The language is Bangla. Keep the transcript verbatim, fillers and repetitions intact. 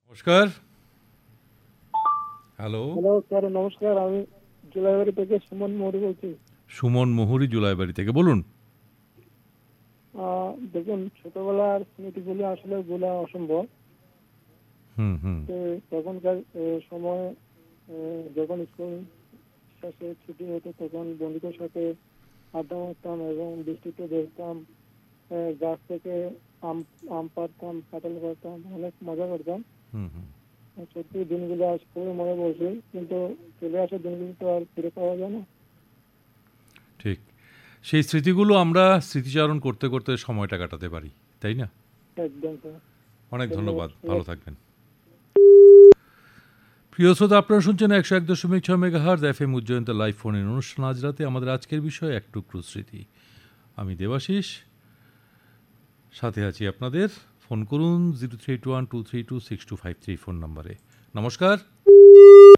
নমস্কার। হ্যালো। হ্যালো স্যার, নমস্কার। আমি জুলাইবাড়ি থেকে সুমন মৌরি বলছি। সুমন মোহরি জুলাইবাড়ি থেকে বলুন। আহ, দেখুন, ছোটবেলার স্মৃতিগুলো আসলে ভোলা অসম্ভব। হুম হুম তো তখনকার আহ, সময় আহ, যখন স্কুল শেষে ছুটি হতো তখন বন্ধুদের সাথে আড্ডা মারতাম এবং বৃষ্টিতে দেখতাম, গাছ থেকে আম আম পাড়তাম, কাঁঠাল পাড়তাম, অনেক মজা করতাম। হুম হুম সত্যি দিনগুলো আজ খুবই মনে পড়ছে, কিন্তু চলে আসা দিনগুলো তো আর ফিরে পাওয়া যায় না। ঠিক। সেই স্মৃতিগুলো আমরা স্মৃতিচারণ করতে করতে সময়টা কাটাতে পারি, তাই না? একদম স্যার। অনেক ধন্যবাদ। ধন্যবাদ, ভালো থাকবেন। প্রিয় শ্রোতা, আপনারা শুনছেন একশো এক দশমিক ছয় mega hertz F M Ujjayanta live ফোনের অনুষ্ঠান। আজ রাতে আমাদের আজকের বিষয় এক টুকরো স্মৃতি। আমি দেবাশিস, সাথে আছি আপনাদের। ফোন করুন zero three eight one two three two six two five three phone নাম্বারে। নমস্কার।